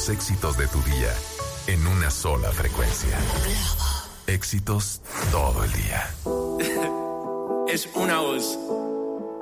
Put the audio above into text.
los éxitos de tu día en una sola frecuencia. Éxitos todo el día. Es una voz.